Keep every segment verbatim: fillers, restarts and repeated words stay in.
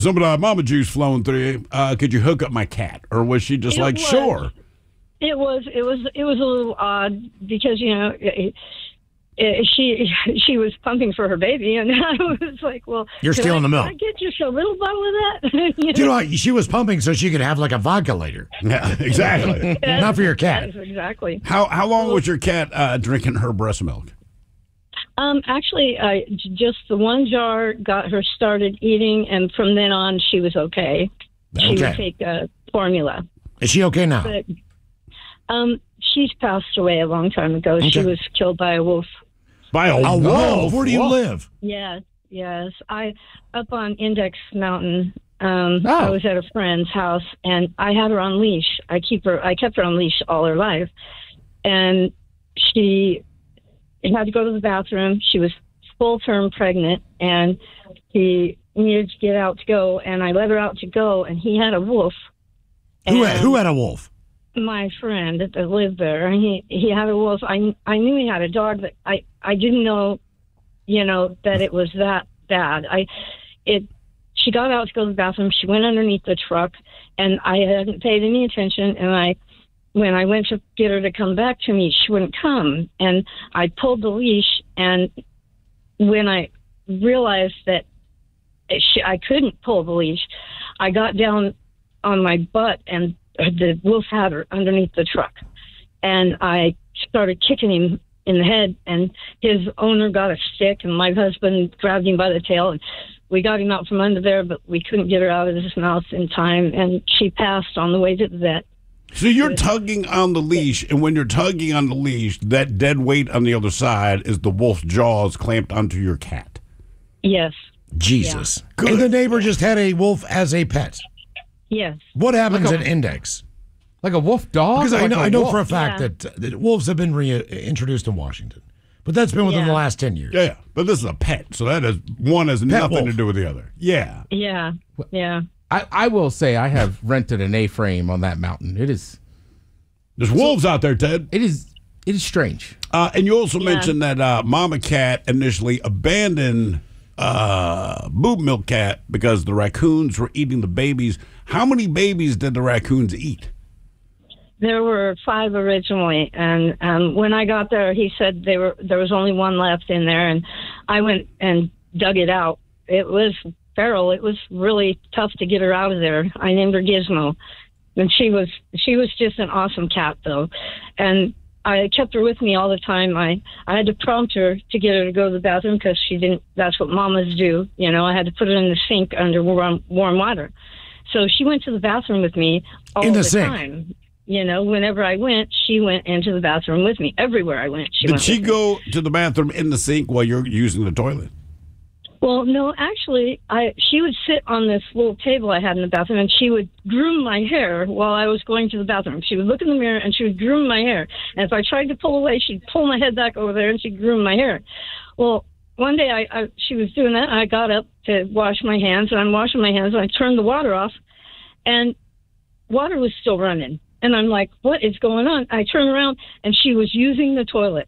Some of the mama juice flowing through. Uh, could you hook up my cat, or was she just It like, was. sure? It was it was it was a little odd because you know it, it, she she was pumping for her baby, and I was like, well, you're stealing I, the milk. Can I get just a little bottle of that? you know? Do you know what? She was pumping so she could have like a vodka later. Yeah, exactly. Not for your cat. Yes, exactly. How how long was your cat uh, drinking her breast milk? Um, actually, uh, j- just the one jar got her started eating, and from then on, she was okay. She Okay. would take uh, formula. Is she okay now? But um, she's passed away a long time ago. She Okay. was killed by a wolf. By a, A wolf? wolf? Where do you Wolf? live? Yes, yes. I up on Index Mountain. Um, Oh. I was at a friend's house, and I had her on leash. I keep her. I kept her on leash all her life, and she had to go to the bathroom. She was full term pregnant, and she needed to get out to go. And I let her out to go, and he had a wolf. Who had, And who had a wolf? my friend that lived there, and he he had a wolf. I I knew he had a dog, but I I didn't know, you know, that it was that bad. I it. She got out to go to the bathroom. She went underneath the truck, and I hadn't paid any attention. And I, when I went to get her to come back to me, she wouldn't come. And I pulled the leash, and when I realized that she, I couldn't pull the leash, I got down on my butt, and the wolf had her underneath the truck. And I started kicking him in the head, and his owner got a stick, and my husband grabbed him by the tail, and we got him out from under there, but we couldn't get her out of his mouth in time, and she passed on the way to the vet. So you're tugging on the leash, and when you're tugging on the leash, that dead weight on the other side is the wolf's jaws clamped onto your cat. Yes, Jesus. Good. And the neighbor just had a wolf as a pet. yes. What happens Like a- at Index? Like a wolf dog? Because I Like know, a I know wolf? for a fact Yeah. that, uh, that wolves have been reintroduced in Washington. But that's been within Yeah. the last ten years. Yeah, yeah, but this is a pet, so that is one has nothing wolf. to do with the other. Yeah. Yeah, yeah. I, I will say I have rented an A-frame on that mountain. It is There's wolves out there, Ted. it is it is strange. Uh, and you also Yeah. mentioned that uh, Mama Cat initially abandoned uh, Boob Milk Cat because the raccoons were eating the babies. How many babies did the raccoons eat? There were five originally, and um, when I got there, he said they were there was only one left in there, and I went and dug it out. It was feral. It was really tough to get her out of there. I named her Gizmo, and she was she was just an awesome cat, though, and I kept her with me all the time. I I had to prompt her to get her to go to the bathroom because she didn't. That's what mamas do, you know. I had to put her in the sink under warm warm water, so she went to the bathroom with me all In the the sink. time. You know, whenever I went, she went into the bathroom with me. Everywhere I went, she Did went she with me. go to the bathroom in the sink while you're using the toilet? Well, no, actually, I she would sit on this little table I had in the bathroom, and she would groom my hair while I was going to the bathroom. She would look in the mirror, and she would groom my hair. And if I tried to pull away, she'd pull my head back over there, and she'd groom my hair. Well, one day I, I she was doing that. I got up to wash my hands, and I'm washing my hands, and I turned the water off, and water was still running. And I'm like, what is going on? I turn around, and she was using the toilet.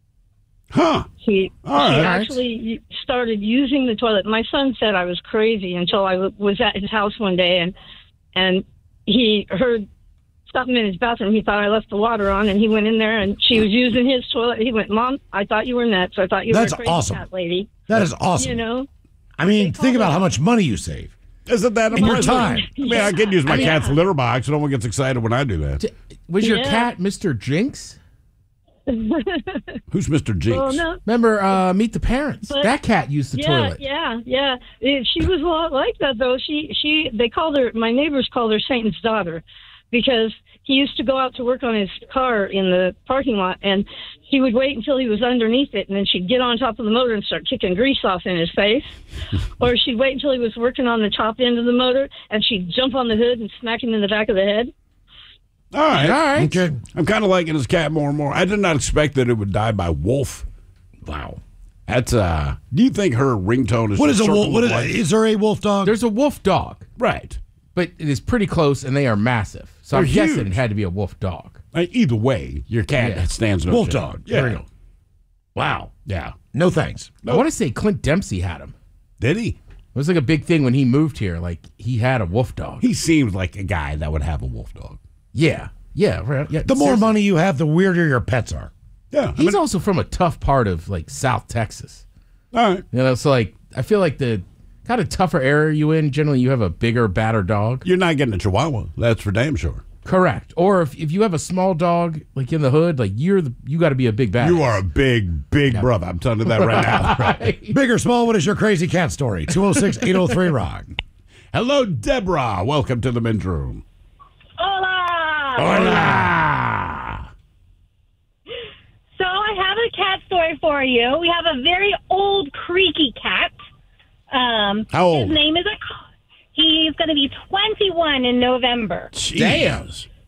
Huh. She, All she right. actually started using the toilet. My son said I was crazy until I w- was at his house one day, and and he heard something in his bathroom. He thought I left the water on, and he went in there, and she was using his toilet. He went, Mom, I thought you were nuts. I thought you That's were a crazy awesome. cat lady. That is awesome. You know? I mean, They think call about it- how much money you save. Isn't that In your impressive? time. I mean, I can use my I mean, cat's yeah. litter box. No one gets excited when I do that. D- Was your Yeah. cat Mister Jinx? Who's Mister Jinx? Well, no. Remember uh, Meet the Parents? But- that cat used the Yeah, toilet. yeah, yeah. It- she was a lot like that, though. She, she, they called her. My neighbors called her Satan's daughter, because he used to go out to work on his car in the parking lot, and he would wait until he was underneath it, and then she'd get on top of the motor and start kicking grease off in his face. Or she'd wait until he was working on the top end of the motor, and she'd jump on the hood and smack him in the back of the head. All right. All right. Okay. I'm kind of liking this cat more and more. I did not expect that it would die by wolf. Wow. That's uh. Do you think her ringtone is What the is a circle wolf? What of is, life? is there a wolf dog? There's a wolf dog, Right. but it is pretty close, and they are massive. So I'm They're guessing huge. it had to be a wolf dog. Uh, Either way, your cat Yeah. stands no wolf chance. dog. Yeah. There you go. Wow. Yeah. No thanks. I want to say Clint Dempsey had him. Did he? was like a big thing when he moved here. Like, he had a wolf dog. He seems like a guy that would have a wolf dog. Yeah. Yeah. Right, yeah The more seriously. money you have, the weirder your pets are. Yeah. I He's mean, also from a tough part of, like, South Texas. all right. You know, so, like, I feel like the kind of tougher area you in, generally you have a bigger, badder dog. You're not getting a Chihuahua. That's for damn sure. Correct. Or if, if you have a small dog, like in the hood, like you're the, you got to be a big bad. You are a big, big brother. I'm telling you that right now. Right. Big or small, what is your crazy cat story? two oh six, eight oh three, rock. Hello, Deborah. Welcome to the men's room. Hola! Hola. So I have a cat story for you. We have a very old, creaky cat. Um, How old? His name is a. He's going to be twenty-one in November. Damn.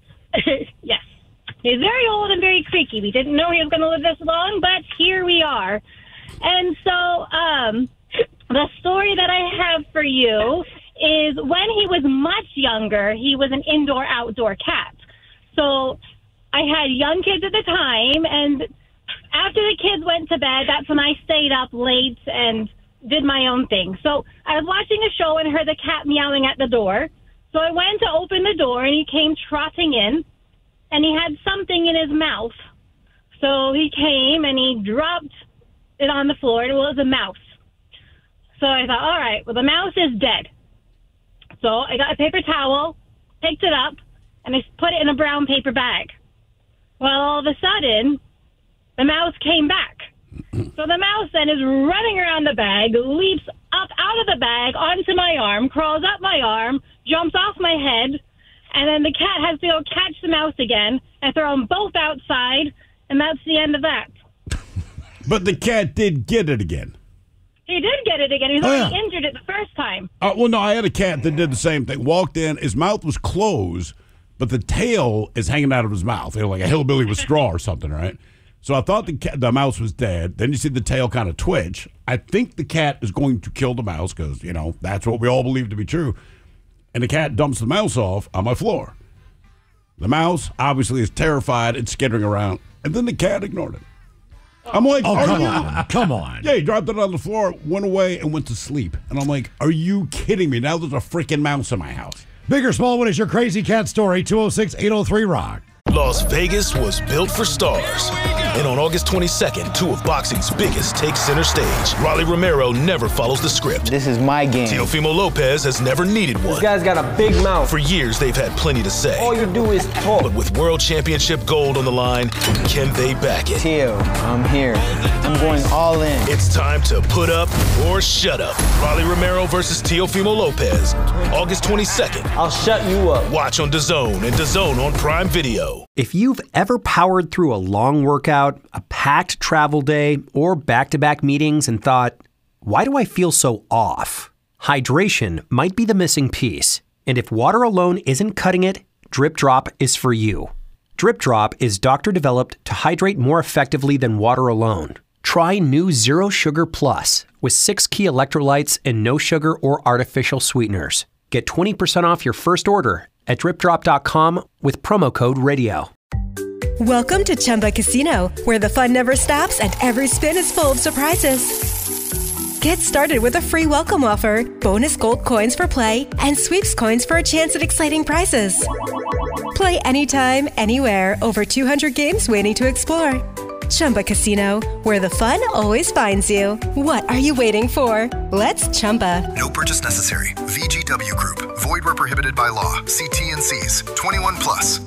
Yes. He's very old and very creaky. We didn't know he was going to live this long, but here we are. And so um, the story that I have for you is when he was much younger, he was an indoor-outdoor cat. So I had young kids at the time, and after the kids went to bed, that's when I stayed up late and did my own thing. So I was watching a show and heard the cat meowing at the door. So I went to open the door, and he came trotting in, and he had something in his mouth. So he came, and he dropped it on the floor, and it was a mouse. So I thought, all right, well, the mouse is dead. So I got a paper towel, picked it up, and I put it in a brown paper bag. Well, all of a sudden, the mouse came back. So the mouse then is running around the bag, leaps up out of the bag onto my arm, crawls up my arm, jumps off my head, and then the cat has to go catch the mouse again and throw them both outside, and that's the end of that. But the cat did get it again. He did get it again. He's Oh, already yeah. injured it the first time. Uh, well, no, I had a cat that did the same thing. Walked in, his mouth was closed, but the tail is hanging out of his mouth. You know, like a hillbilly with straw or something, right? So I thought the cat, the mouse was dead. Then you see the tail kind of twitch. I think the cat is going to kill the mouse because, you know, that's what we all believe to be true. And the cat dumps the mouse off on my floor. The mouse obviously is terrified and skittering around. And then the cat ignored it. I'm like, Oh, are come you- on. Come on. Yeah, he dropped it on the floor, went away, and went to sleep. And I'm like, are you kidding me? Now there's a freaking mouse in my house. Big or small, what is your crazy cat story? two oh six, eight oh three, rock. Las Vegas was built for stars. And on August twenty-second, two of boxing's biggest take center stage. Rolly Romero never follows the script. This is my game. Teofimo Lopez has never needed one. This guy's got a big mouth. For years, they've had plenty to say. All you do is talk. But with World Championship gold on the line, can they back it? Teo, I'm here. I'm going all in. It's time to put up or shut up. Rolly Romero versus Teofimo Lopez. August twenty-second. I'll shut you up. Watch on DAZN and DAZN on Prime Video. If you've ever powered through a long workout, a packed travel day, or back-to-back meetings and thought, why do I feel so off? Hydration might be the missing piece. And if water alone isn't cutting it, Drip Drop is for you. Drip Drop is doctor-developed to hydrate more effectively than water alone. Try new Zero Sugar Plus with six key electrolytes and no sugar or artificial sweeteners. Get twenty percent off your first order at drip drop dot com with promo code radio. Welcome to Chumba Casino, where the fun never stops and every spin is full of surprises. Get started with a free welcome offer, bonus gold coins for play, and sweeps coins for a chance at exciting prizes. Play anytime, anywhere, over two hundred games waiting to explore. Chumba Casino, where the fun always finds you. What are you waiting for? Let's Chumba. No purchase necessary. V G W Group. Void where prohibited by law. See T N Cs. twenty-one plus.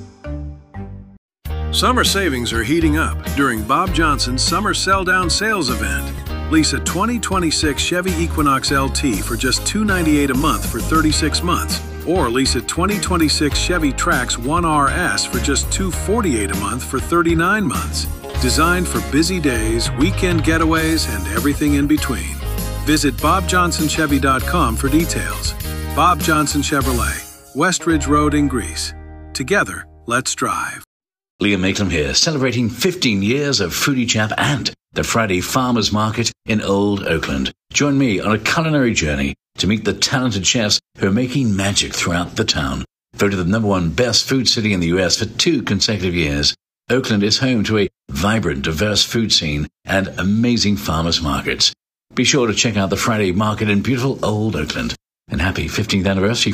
Summer savings are heating up during Bob Johnson's Summer Sell Down Sales event. Lease a twenty twenty-six Chevy Equinox L T for just two hundred ninety-eight dollars a month for thirty-six months. Or lease a twenty twenty-six Chevy Trax one R S for just two hundred forty-eight dollars a month for thirty-nine months. Designed for busy days, weekend getaways, and everything in between. Visit bob johnson chevy dot com for details. Bob Johnson Chevrolet, Westridge Road in Greece. Together, let's drive. Liam Maitland here, celebrating fifteen years of Foodie Chap and the Friday Farmers Market in Old Oakland. Join me on a culinary journey to meet the talented chefs who are making magic throughout the town. Voted the number one best food city in the U S for two consecutive years, Oakland is home to a vibrant, diverse food scene and amazing farmers markets. Be sure to check out the Friday Market in beautiful Old Oakland. And happy fifteenth anniversary